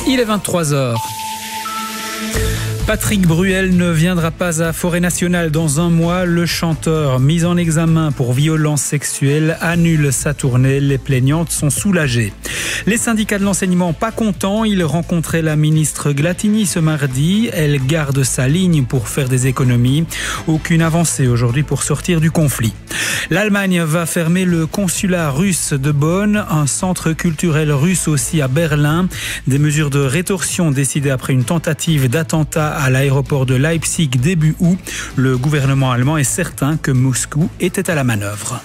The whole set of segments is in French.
Il est 23h. Patrick Bruel ne viendra pas à Forêt Nationale dans un mois. Le chanteur, mis en examen pour violence sexuelle, annule sa tournée. Les plaignantes sont soulagées. Les syndicats de l'enseignement pas contents. Ils rencontraient la ministre Glatini ce mardi. Elle garde sa ligne pour faire des économies. Aucune avancée aujourd'hui pour sortir du conflit. L'Allemagne va fermer le consulat russe de Bonn, un centre culturel russe aussi à Berlin. Des mesures de rétorsion décidées après une tentative d'attentat à l'aéroport de Leipzig début août. Le gouvernement allemand est certain que Moscou était à la manœuvre.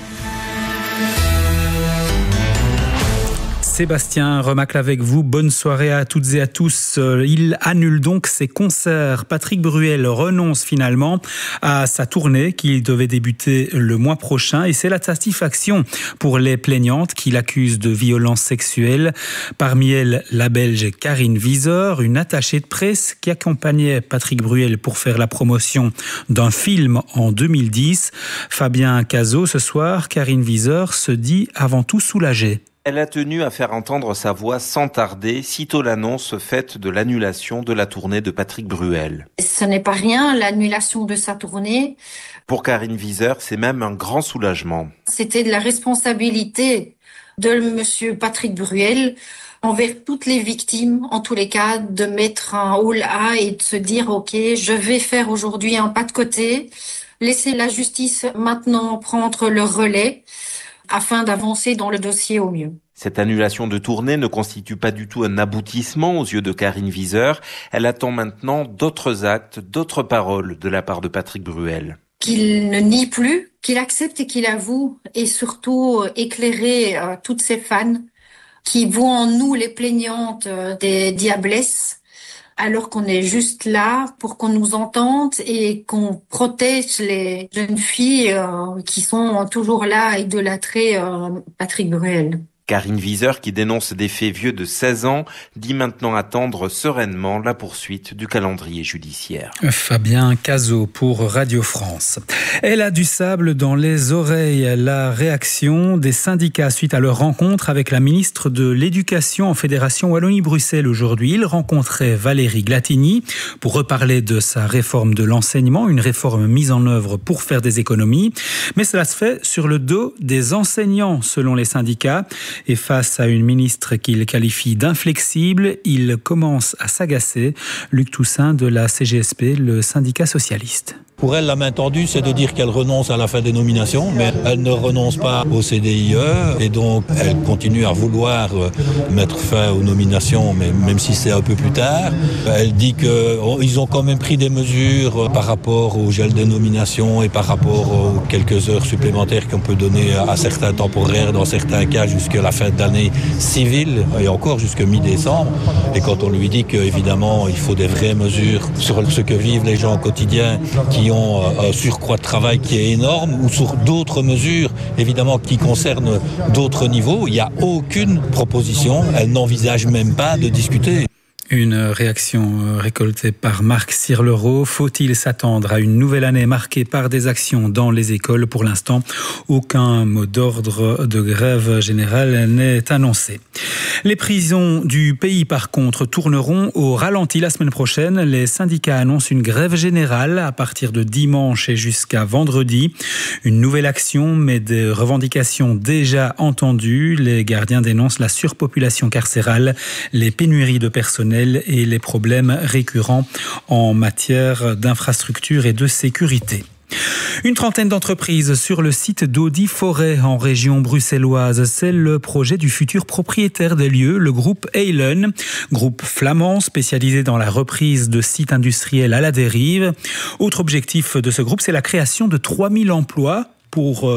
Sébastien Remacle avec vous. Bonne soirée à toutes et à tous. Il annule donc ses concerts. Patrick Bruel renonce finalement à sa tournée qui devait débuter le mois prochain et c'est la satisfaction pour les plaignantes qui l'accusent de violence sexuelle. Parmi elles, la Belge Karine Wieser, une attachée de presse qui accompagnait Patrick Bruel pour faire la promotion d'un film en 2010. Fabien Cazot, ce soir, Karine Wieser se dit avant tout soulagée. Elle a tenu à faire entendre sa voix sans tarder, sitôt l'annonce faite de l'annulation de la tournée de Patrick Bruel. Ce n'est pas rien, l'annulation de sa tournée. Pour Karine Wieser, c'est même un grand soulagement. C'était de la responsabilité de monsieur Patrick Bruel envers toutes les victimes, en tous les cas, de mettre un haut-là et de se dire « Ok, je vais faire aujourd'hui un pas de côté, laisser la justice maintenant prendre le relais ». Afin d'avancer dans le dossier au mieux. Cette annulation de tournée ne constitue pas du tout un aboutissement aux yeux de Karine Wieser. Elle attend maintenant d'autres actes, d'autres paroles de la part de Patrick Bruel. Qu'il ne nie plus, qu'il accepte et qu'il avoue, et surtout éclairer toutes ces fans qui voient en nous les plaignantes des diablesses, alors qu'on est juste là pour qu'on nous entende et qu'on protège les jeunes filles qui sont toujours là à idolâtrer Patrick Bruel. Karine Wieser, qui dénonce des faits vieux de 16 ans, dit maintenant attendre sereinement la poursuite du calendrier judiciaire. Fabien Cazot pour Radio France. Elle a du sable dans les oreilles. La réaction des syndicats suite à leur rencontre avec la ministre de l'Éducation en Fédération Wallonie-Bruxelles aujourd'hui. Il rencontrait Valérie Glatini pour reparler de sa réforme de l'enseignement, une réforme mise en œuvre pour faire des économies. Mais cela se fait sur le dos des enseignants, selon les syndicats. Et face à une ministre qu'il qualifie d'inflexible, il commence à s'agacer. Luc Toussaint de la CGSP, le syndicat socialiste. Pour elle, la main tendue, c'est de dire qu'elle renonce à la fin des nominations, mais elle ne renonce pas au CDIE et donc elle continue à vouloir mettre fin aux nominations, mais même si c'est un peu plus tard. Elle dit qu'ils ont quand même pris des mesures par rapport au gel des nominations et par rapport aux quelques heures supplémentaires qu'on peut donner à certains temporaires, dans certains cas jusqu'à la fin de l'année civile et encore jusqu'à mi-décembre. Et quand on lui dit qu'évidemment il faut des vraies mesures sur ce que vivent les gens au quotidien qui ont un surcroît de travail qui est énorme ou sur d'autres mesures évidemment qui concernent d'autres niveaux, il n'y a aucune proposition, elle n'envisage même pas de discuter. Une réaction récoltée par Marc Sirlereau. Faut-il s'attendre à une nouvelle année marquée par des actions dans les écoles ? Pour l'instant, aucun mot d'ordre de grève générale n'est annoncé. Les prisons du pays, par contre, tourneront au ralenti la semaine prochaine. Les syndicats annoncent une grève générale à partir de dimanche et jusqu'à vendredi. Une nouvelle action, mais des revendications déjà entendues. Les gardiens dénoncent la surpopulation carcérale, les pénuries de personnel et les problèmes récurrents en matière d'infrastructure et de sécurité. Une trentaine d'entreprises sur le site d'Audi Forêt en région bruxelloise. C'est le projet du futur propriétaire des lieux, le groupe Eilen, groupe flamand spécialisé dans la reprise de sites industriels à la dérive. Autre objectif de ce groupe, c'est la création de 3000 emplois pour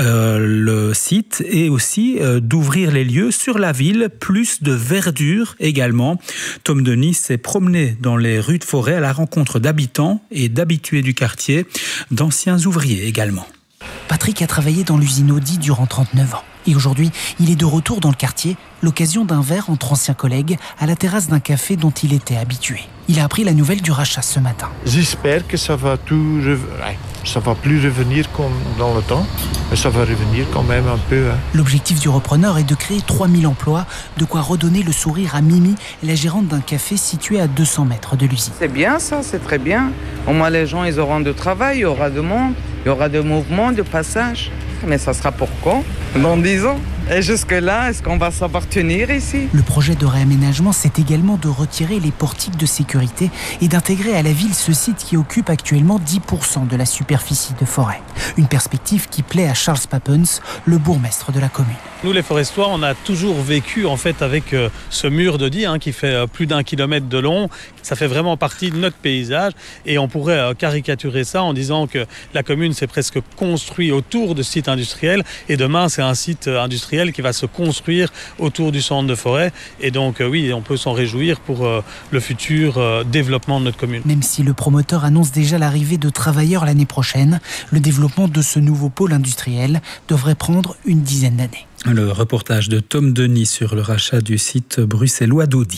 le site et aussi d'ouvrir les lieux sur la ville, plus de verdure également. Tom Denis s'est promené dans les rues de Forêt à la rencontre d'habitants et d'habitués du quartier, d'anciens ouvriers également. Patrick a travaillé dans l'usine Audi durant 39 ans. Et aujourd'hui, il est de retour dans le quartier, l'occasion d'un verre entre anciens collègues à la terrasse d'un café dont il était habitué. Il a appris la nouvelle du rachat ce matin. J'espère que ça va plus revenir comme dans le temps, mais ça va revenir quand même un peu. L'objectif du repreneur est de créer 3000 emplois, de quoi redonner le sourire à Mimi, la gérante d'un café situé à 200 mètres de l'usine. C'est bien ça, c'est très bien. Au moins les gens ils auront du travail, il y aura de monde, il y aura de mouvements, de passage. Mais ça sera pour quand ? Dans 10 ans ? Et jusque-là, est-ce qu'on va savoir tenir ici ? Le projet de réaménagement, c'est également de retirer les portiques de sécurité et d'intégrer à la ville ce site qui occupe actuellement 10% de la superficie de forêt. Une perspective qui plaît à Charles Papens, le bourgmestre de la commune. Nous, les Forestois, on a toujours vécu en fait avec ce mur de Die qui fait plus d'1 kilomètre de long. Ça fait vraiment partie de notre paysage et on pourrait caricaturer ça en disant que la commune s'est presque construite autour de ce site industriel et demain, c'est un site industriel qui va se construire autour du centre de forêt. Et donc, oui, on peut s'en réjouir pour le futur développement de notre commune. Même si le promoteur annonce déjà l'arrivée de travailleurs l'année prochaine, le développement de ce nouveau pôle industriel devrait prendre une dizaine d'années. Le reportage de Tom Denis sur le rachat du site bruxellois d'Audi.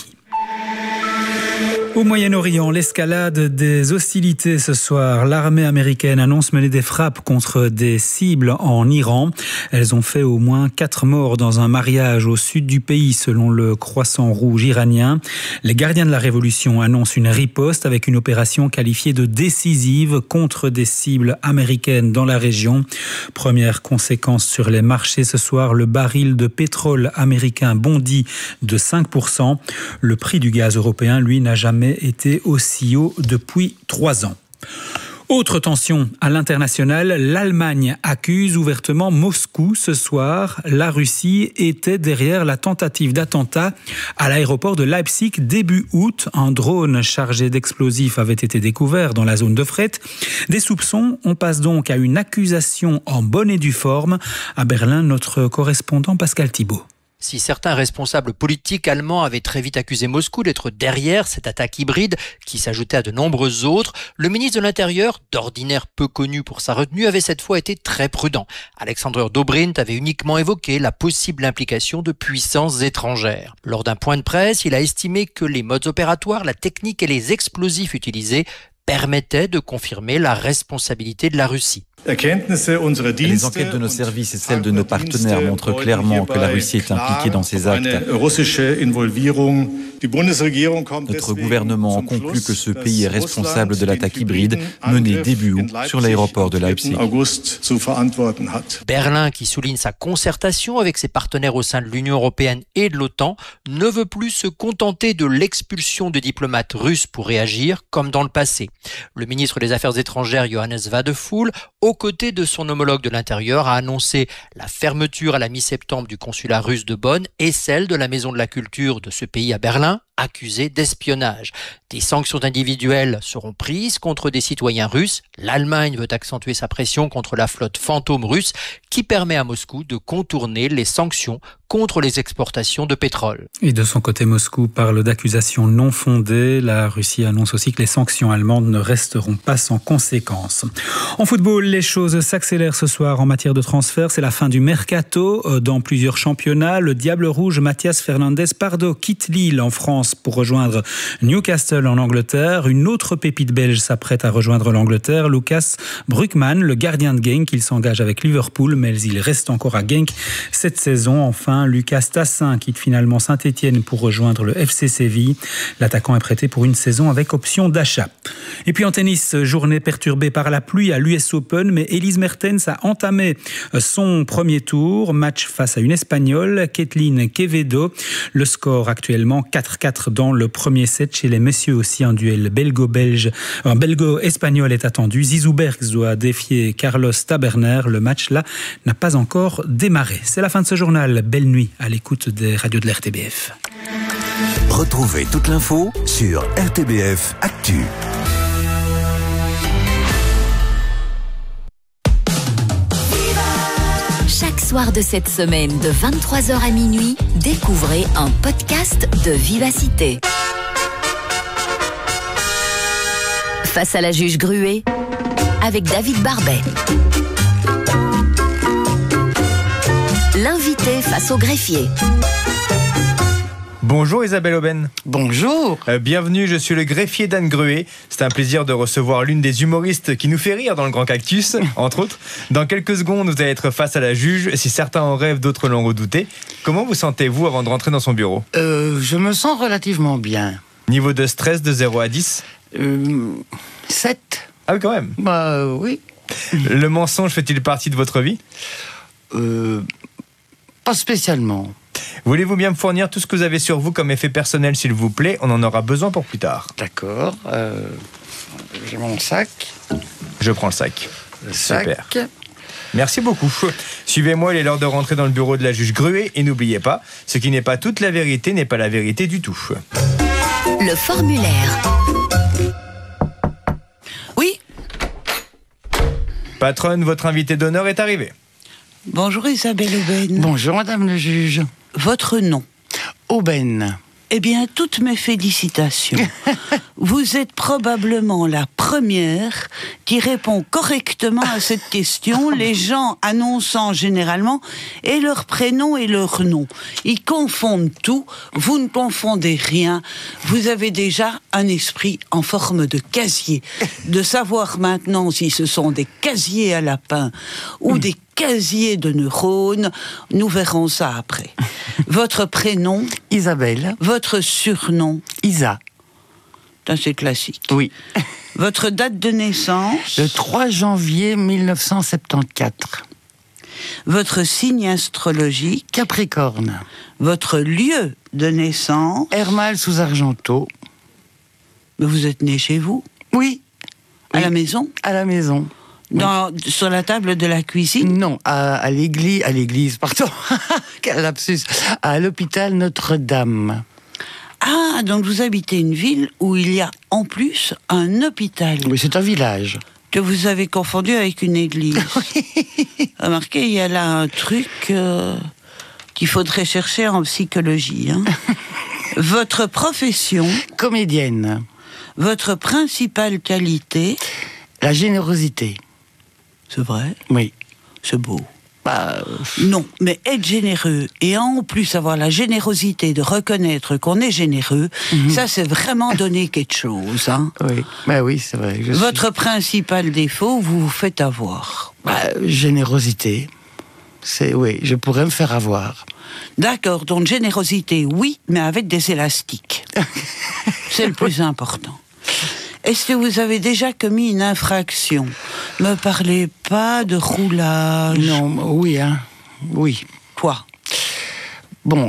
Au Moyen-Orient, l'escalade des hostilités ce soir. L'armée américaine annonce mener des frappes contre des cibles en Iran. Elles ont fait au moins 4 morts dans un mariage au sud du pays, selon le Croissant Rouge iranien. Les gardiens de la révolution annoncent une riposte avec une opération qualifiée de décisive contre des cibles américaines dans la région. Première conséquence sur les marchés ce soir, le baril de pétrole américain bondit de 5%. Le prix du gaz européen, lui, n'a jamais été aussi haut depuis 3 ans. Autre tension à l'international, l'Allemagne accuse ouvertement Moscou ce soir. La Russie était derrière la tentative d'attentat à l'aéroport de Leipzig début août. Un drone chargé d'explosifs avait été découvert dans la zone de fret. Des soupçons, on passe donc à une accusation en bonne et due forme. À Berlin, notre correspondant Pascal Thibault. Si certains responsables politiques allemands avaient très vite accusé Moscou d'être derrière cette attaque hybride qui s'ajoutait à de nombreuses autres, le ministre de l'Intérieur, d'ordinaire peu connu pour sa retenue, avait cette fois été très prudent. Alexander Dobrindt avait uniquement évoqué la possible implication de puissances étrangères. Lors d'un point de presse, il a estimé que les modes opératoires, la technique et les explosifs utilisés permettaient de confirmer la responsabilité de la Russie. Les enquêtes de nos services et celles de nos partenaires montrent clairement que la Russie est impliquée dans ces actes. Notre gouvernement conclut que ce pays est responsable de l'attaque hybride menée début août sur l'aéroport de Leipzig. Berlin, qui souligne sa concertation avec ses partenaires au sein de l'Union européenne et de l'OTAN, ne veut plus se contenter de l'expulsion de diplomates russes pour réagir comme dans le passé. Le ministre des Affaires étrangères Johannes Wadephul, aux côtés de son homologue de l'Intérieur, a annoncé la fermeture à la mi-septembre du consulat russe de Bonn et celle de la Maison de la Culture de ce pays à Berlin, accusés d'espionnage. Des sanctions individuelles seront prises contre des citoyens russes. L'Allemagne veut accentuer sa pression contre la flotte fantôme russe qui permet à Moscou de contourner les sanctions contre les exportations de pétrole. Et de son côté, Moscou parle d'accusations non fondées. La Russie annonce aussi que les sanctions allemandes ne resteront pas sans conséquences. En football, les choses s'accélèrent ce soir en matière de transfert. C'est la fin du mercato dans plusieurs championnats. Le Diable Rouge Mathias Fernandez Pardo quitte Lille en France pour rejoindre Newcastle en Angleterre. Une autre pépite belge s'apprête à rejoindre l'Angleterre. Lucas Brugman, le gardien de Genk, il s'engage avec Liverpool, mais il reste encore à Genk cette saison. Enfin, Lucas Tassin quitte finalement Saint-Étienne pour rejoindre le FC Séville. L'attaquant est prêté pour une saison avec option d'achat. Et puis en tennis, journée perturbée par la pluie à l'US Open, mais Elise Mertens a entamé son premier tour. Match face à une Espagnole, Kathleen Quevedo. Le score actuellement 4-4 dans le premier set. Chez les messieurs aussi, un duel belgo-espagnol est attendu. Zizou Bergs doit défier Carlos Taberner. Le match là n'a pas encore démarré. C'est la fin de ce journal. Belle nuit à l'écoute des radios de l'RTBF. Retrouvez toute l'info sur RTBF Actu. Chaque soir de cette semaine, de 23h à minuit, découvrez un podcast de Vivacité. Face à la juge Gruet, avec David Barbet. L'invité face au greffier. Bonjour Isabelle Aubin. Bonjour. Bienvenue, je suis le greffier d'Anne Gruet. C'est un plaisir de recevoir l'une des humoristes qui nous fait rire dans le Grand Cactus, entre autres. Dans quelques secondes, vous allez être face à la juge. Si certains en rêvent, d'autres l'ont redouté. Comment vous sentez-vous avant de rentrer dans son bureau ? Je me sens relativement bien. Niveau de stress de 0 à 10 7. Ah oui, quand même. Oui. Le mensonge fait-il partie de votre vie ? Pas spécialement. Voulez-vous bien me fournir tout ce que vous avez sur vous comme effet personnel, s'il vous plaît ? On en aura besoin pour plus tard. D'accord. J'ai mon sac. Je prends le sac. Le sac. Super. Merci beaucoup. Suivez-moi, il est l'heure de rentrer dans le bureau de la juge Gruet. Et n'oubliez pas, ce qui n'est pas toute la vérité n'est pas la vérité du tout. Le formulaire. Oui. Patronne, votre invité d'honneur est arrivé. Bonjour Isabelle Aubin. Bonjour Madame le juge. Votre nom ? Aubin. Eh bien, toutes mes félicitations. Vous êtes probablement la première qui répond correctement à cette question, les gens annonçant généralement et leur prénom et leur nom. Ils confondent tout, vous ne confondez rien. Vous avez déjà un esprit en forme de casier. De savoir maintenant si ce sont des casiers à lapin ou des casiers de neurones, nous verrons ça après. Votre prénom ? Isabelle. Votre surnom ? Isa. Ça, c'est classique. Oui. Votre date de naissance ? Le 3 janvier 1974. Votre signe astrologique ? Capricorne. Votre lieu de naissance ? Hermal sous Argenteau. Mais vous êtes né chez vous ? Oui. À la maison ? À la maison. Sur la table de la cuisine ? Non, à l'église, pardon. Quel lapsus. À l'hôpital Notre-Dame. Ah, donc vous habitez une ville où il y a en plus un hôpital. Oui, c'est un village. Que vous avez confondu avec une église. Remarquez, il y a là un truc qu'il faudrait chercher en psychologie. Hein. Votre profession ? Comédienne. Votre principale qualité ? La générosité. C'est vrai ? Oui. C'est beau. Non, mais être généreux et en plus avoir la générosité de reconnaître qu'on est généreux, ça c'est vraiment donner quelque chose. Hein. Oui, oui, c'est vrai. Votre principal défaut, vous vous faites avoir. Générosité. Oui, je pourrais me faire avoir. D'accord, donc générosité, oui, mais avec des élastiques. C'est le plus important. Est-ce que vous avez déjà commis une infraction ? Me parlez pas de roulage. Non, oui, hein. Oui. Quoi ? Bon,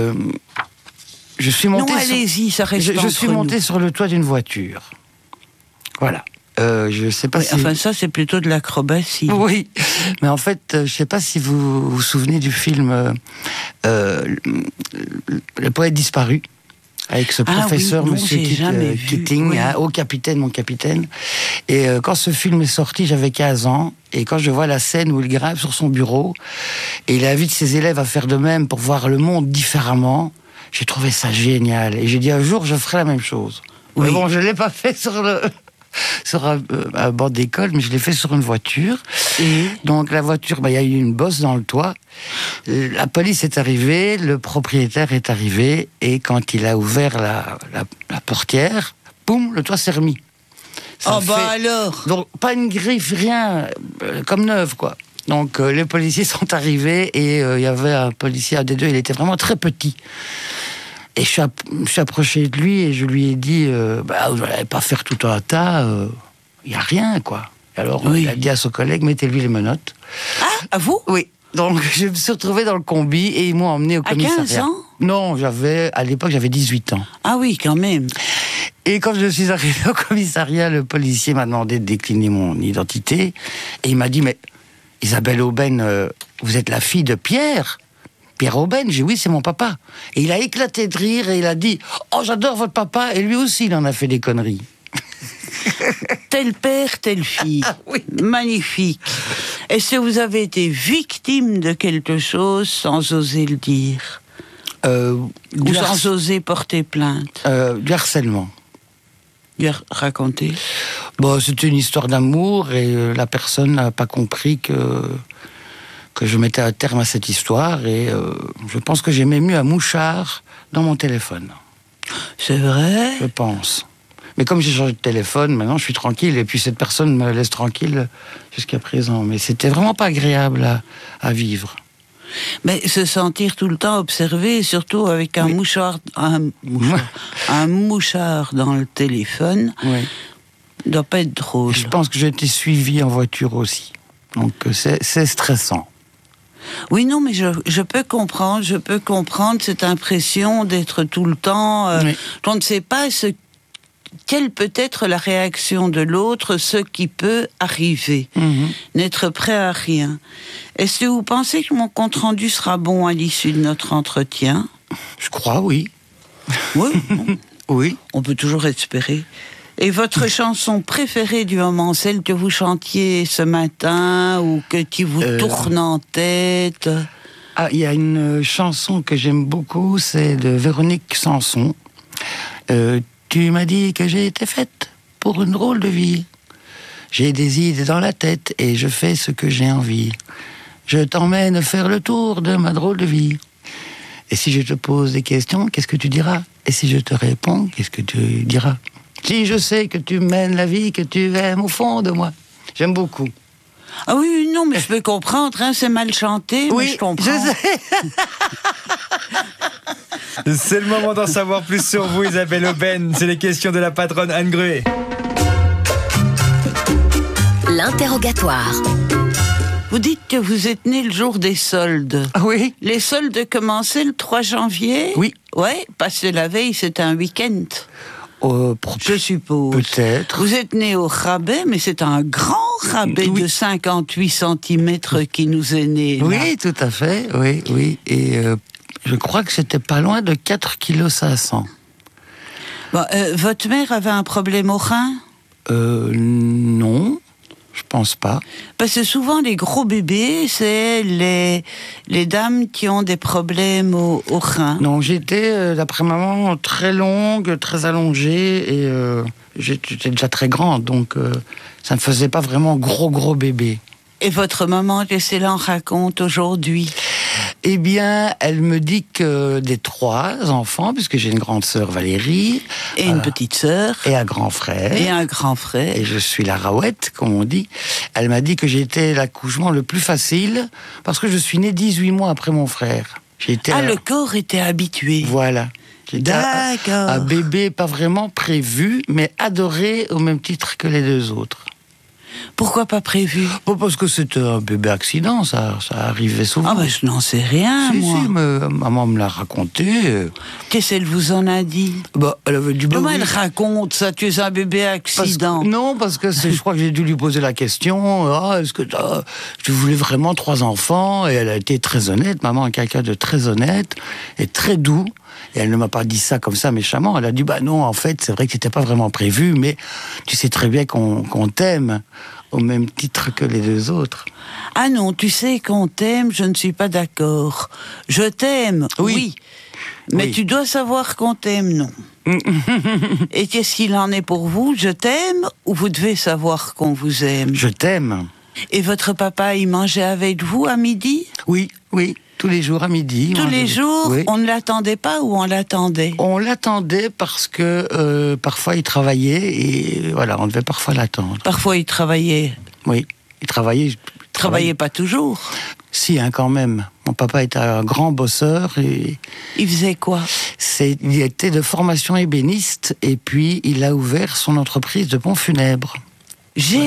je suis monté. Non, allez-y, ça reste entre Je suis monté sur le toit d'une voiture. Voilà. Je sais pas si... Enfin, ça, c'est plutôt de l'acrobatie. Oui, mais en fait, je sais pas si vous vous souvenez du film Le poète disparu. Avec ce professeur, monsieur Keating, oui. Oh capitaine, mon capitaine. Et quand ce film est sorti, j'avais 15 ans. Et quand je vois la scène où il grimpe sur son bureau, et il invite ses élèves à faire de même pour voir le monde différemment, j'ai trouvé ça génial. Et j'ai dit un jour, je ferai la même chose. Oui. Mais bon, je ne l'ai pas fait sur un banc d'école, mais je l'ai fait sur une voiture. Et donc la voiture, il y a eu une bosse dans le toit. La police est arrivée, le propriétaire est arrivé, et quand il a ouvert la portière, boum, le toit s'est remis. Alors donc pas une griffe, rien, comme neuve, quoi. Donc les policiers sont arrivés, et il y avait un policier, un des deux, il était vraiment très petit. Et je suis approché de lui et je lui ai dit vous n'allez pas faire tout un tas, il n'y a rien, quoi. Alors il a dit à son collègue, mettez-lui les menottes. Ah, à vous ? Oui. Donc je me suis retrouvé dans le combi et ils m'ont emmené au commissariat. À 15 ans ? Non, à l'époque j'avais 18 ans. Ah oui, quand même. Et quand je suis arrivé au commissariat, le policier m'a demandé de décliner mon identité. Et il m'a dit, mais Isabelle Aubin, vous êtes la fille de Pierre Aubin? J'ai dit, oui, c'est mon papa. Et il a éclaté de rire et il a dit, oh, j'adore votre papa. Et lui aussi, il en a fait des conneries. Tel père, telle fille. Ah, oui. Magnifique. Est-ce que vous avez été victime de quelque chose sans oser le dire ou sans oser porter plainte? Du harcèlement. Racontez. Bon, c'était une histoire d'amour et la personne n'a pas compris que que je mettais un terme à cette histoire et je pense que j'ai même mis un mouchard dans mon téléphone. C'est vrai ? Je pense. Mais comme j'ai changé de téléphone, maintenant je suis tranquille et puis cette personne me laisse tranquille jusqu'à présent. Mais c'était vraiment pas agréable à vivre. Mais se sentir tout le temps observé, surtout avec un mouchard dans le téléphone, doit pas être drôle. Je pense que j'ai été suivi en voiture aussi. Donc c'est stressant. Oui, non, mais je peux comprendre cette impression d'être tout le temps... On ne sait pas quelle peut être la réaction de l'autre, ce qui peut arriver. N'être prêt à rien. Est-ce que vous pensez que mon compte-rendu sera bon à l'issue de notre entretien ? Je crois, oui. Oui. Oui. On peut toujours espérer. Et votre chanson préférée du moment, celle que vous chantiez ce matin ou qui vous tourne en tête ? Ah, il y a une chanson que j'aime beaucoup, c'est de Véronique Sanson. Tu m'as dit que j'ai été faite pour une drôle de vie. J'ai des idées dans la tête et je fais ce que j'ai envie. Je t'emmène faire le tour de ma drôle de vie. Et si je te pose des questions, qu'est-ce que tu diras ? Et si je te réponds, qu'est-ce que tu diras ? Si je sais que tu mènes la vie que tu aimes au fond de moi. J'aime beaucoup. Ah oui, non, mais je peux comprendre, hein, c'est mal chanté, mais je comprends. Je sais. C'est le moment d'en savoir plus sur vous, Isabelle Aubène. C'est les questions de la patronne Anne Gruet. L'interrogatoire. Vous dites que vous êtes né le jour des soldes. Ah oui. Les soldes commençaient le 3 janvier ? Oui. Ouais, parce que la veille, c'était un week-end. Je suppose. Peut-être. Vous êtes né au rabais, mais c'est un grand rabais de 58 cm qui nous est né. Oui, tout à fait. Oui. Et je crois que c'était pas loin de 4,5 kg. Bon, votre mère avait un problème au rein ? Non. Je pense pas. Parce que souvent, les gros bébés, c'est les dames qui ont des problèmes au rein. Non, j'étais, d'après maman, très longue, très allongée, et j'étais déjà très grande, donc ça ne faisait pas vraiment gros bébé. Et votre maman, qu'est-ce qu'elle en raconte aujourd'hui ? Eh bien, elle me dit que des 3 enfants, puisque j'ai une grande sœur Valérie. Et une petite sœur. Et un grand frère. Et je suis la Raouette, comme on dit. Elle m'a dit que j'ai été l'accouchement le plus facile, parce que je suis née 18 mois après mon frère. Le corps était habitué. Voilà. J'étais D'accord. un bébé pas vraiment prévu, mais adoré au même titre que les 2 autres. Pourquoi pas prévu ? Parce que c'était un bébé accident, ça arrivait souvent. Ah ben je n'en sais rien, moi. Si, maman me l'a raconté. Qu'est-ce qu'elle vous en a dit ? Elle avait dit... Comment elle raconte ça, tu es un bébé accident ? Parce que je crois que j'ai dû lui poser la question, est-ce que tu voulais vraiment 3 enfants ? Et elle a été très honnête, maman est quelqu'un de très honnête et très doux. Et elle ne m'a pas dit ça comme ça méchamment. Elle a dit, non, en fait, c'est vrai que c'était pas vraiment prévu, mais tu sais très bien qu'on t'aime au même titre que les 2 autres. Ah non, tu sais qu'on t'aime, je ne suis pas d'accord. Je t'aime, oui. Mais tu dois savoir qu'on t'aime, non. Et qu'est-ce qu'il en est pour vous ? Je t'aime ou vous devez savoir qu'on vous aime ? Je t'aime. Et votre papa, il mangeait avec vous à midi ? Oui. Tous les jours à midi. Tous les jours, oui. On ne l'attendait pas ou on l'attendait ? On l'attendait parce que parfois il travaillait et voilà, on devait parfois l'attendre. Parfois il travaillait ? Oui, il travaillait. Travaillait pas toujours ? Si, quand même. Mon papa était un grand bosseur et... Il faisait quoi ? Il était de formation ébéniste et puis il a ouvert son entreprise de pompes funèbres. Génial !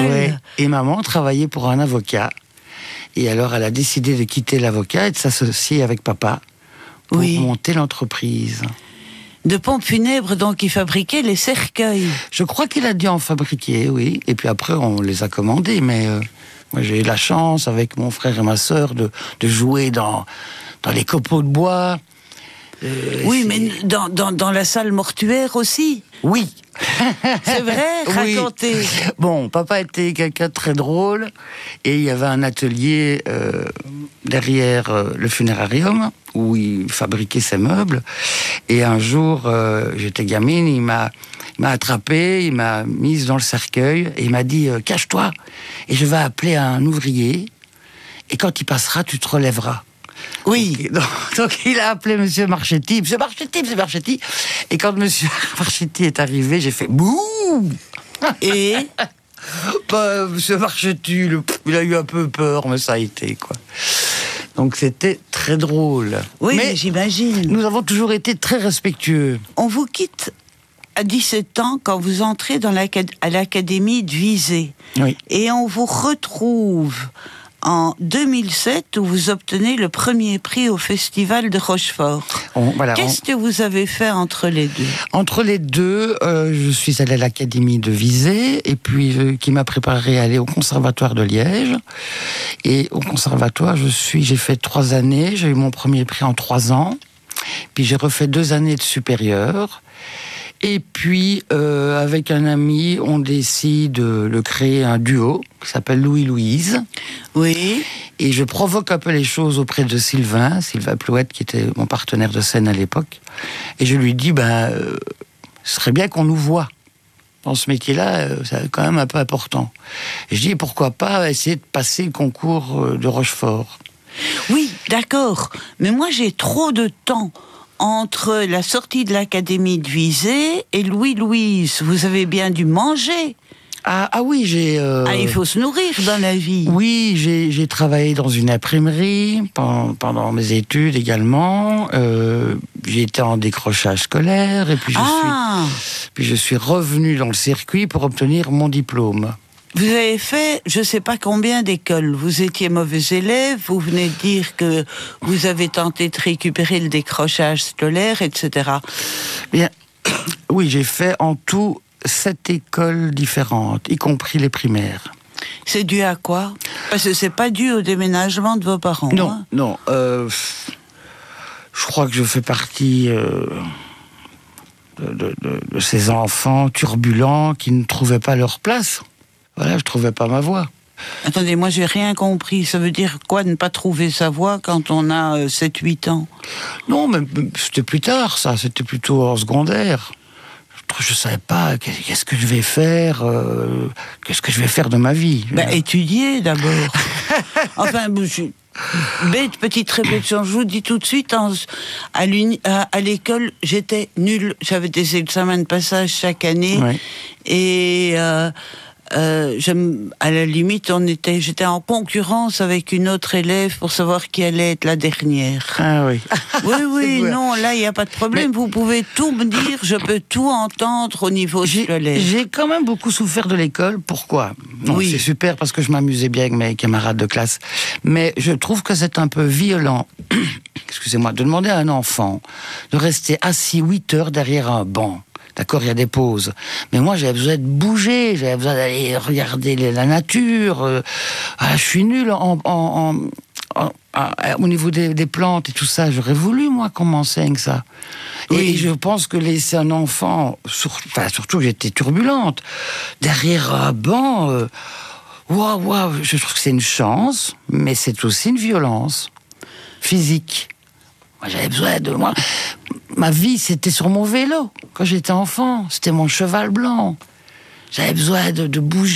Voilà. Ouais. Et maman travaillait pour un avocat. Et alors, elle a décidé de quitter l'avocat et de s'associer avec papa pour monter l'entreprise. De pompes funèbres, donc, il fabriquait les cercueils. Je crois qu'il a dû en fabriquer, oui. Et puis après, on les a commandés. Mais moi, j'ai eu la chance, avec mon frère et ma sœur, de jouer dans les copeaux de bois. Oui, mais dans la salle mortuaire aussi. Oui. C'est vrai, racontez. Oui. Bon, papa était quelqu'un de très drôle et il y avait un atelier derrière le funérarium où il fabriquait ses meubles. Et un jour, j'étais gamine, il m'a attrapé, il m'a mise dans le cercueil et il m'a dit « Cache-toi et je vais appeler un ouvrier et quand il passera, tu te relèveras. Oui. Donc il a appelé Monsieur Marchetti. Monsieur Marchetti. Et quand Monsieur Marchetti est arrivé, j'ai fait bouh. Et Monsieur Marchetti, il a eu un peu peur, mais ça a été, quoi. Donc c'était très drôle. Oui, mais j'imagine. Nous avons toujours été très respectueux. On vous quitte à 17 ans quand vous entrez à l'académie de Visé. Oui. Et on vous retrouve en 2007 où vous obtenez le premier prix au Festival de Rochefort. Qu'est-ce que vous avez fait entre les deux ? Entre les deux, je suis allé à l'académie de Visé et puis qui m'a préparé à aller au conservatoire de Liège. Et au conservatoire, j'ai fait 3 années. J'ai eu mon premier prix en 3 ans. Puis j'ai refait 2 années de supérieur. Et puis, avec un ami, on décide de créer un duo qui s'appelle Louis-Louise. Oui. Et je provoque un peu les choses auprès de Sylvain Plouette, qui était mon partenaire de scène à l'époque. Et je lui dis, ce serait bien qu'on nous voit. Dans ce métier-là, c'est quand même un peu important. Et je dis, pourquoi pas essayer de passer le concours de Rochefort. Oui, d'accord. Mais moi, j'ai trop de temps entre la sortie de l'académie de Visé et Louis-Louise. Vous avez bien dû manger. Ah oui, il faut se nourrir dans la vie. Oui, j'ai travaillé dans une imprimerie pendant mes études également. J'ai été en décrochage scolaire et puis je suis revenu dans le circuit pour obtenir mon diplôme. Vous avez fait, je ne sais pas combien d'écoles. Vous étiez mauvais élève, vous venez de dire que vous avez tenté de récupérer le décrochage scolaire, etc. Bien, oui, j'ai fait en tout 7 écoles différentes, y compris les primaires. C'est dû à quoi ? Parce que c'est pas dû au déménagement de vos parents. Non, hein ? Non. Je crois que je fais partie de ces enfants turbulents qui ne trouvaient pas leur place. Voilà, je trouvais pas ma voie. Attendez, moi j'ai rien compris. Ça veut dire quoi ne pas trouver sa voie quand on a 7-8 ans ? Non, mais c'était plus tard, ça. C'était plutôt en secondaire. Je savais pas qu'est-ce que je vais faire, qu'est-ce que je vais faire de ma vie. Étudier d'abord. Enfin, bête petite répétition. Je vous dis tout de suite, à l'école, j'étais nulle. J'avais des examens de passage chaque année. Ouais. Et à la limite, j'étais en concurrence avec une autre élève pour savoir qui allait être la dernière. Ah oui. Oui, non, là, il n'y a pas de problème. Vous pouvez tout me dire, je peux tout entendre au niveau scolaire. J'ai quand même beaucoup souffert de l'école. Pourquoi ? C'est super parce que je m'amusais bien avec mes camarades de classe. Mais je trouve que c'est un peu violent, excusez-moi, de demander à un enfant de rester assis 8 heures derrière un banc. D'accord, il y a des pauses. Mais moi, j'avais besoin de bouger, j'avais besoin d'aller regarder la nature. Je suis nul au niveau des plantes et tout ça. J'aurais voulu, moi, qu'on m'enseigne ça. Oui. Et je pense que laisser un enfant, surtout que j'étais turbulente, derrière un banc, je trouve que c'est une chance, mais c'est aussi une violence physique. Moi, j'avais besoin de moi. Ma vie, c'était sur mon vélo. Quand j'étais enfant, c'était mon cheval blanc. J'avais besoin de bouger.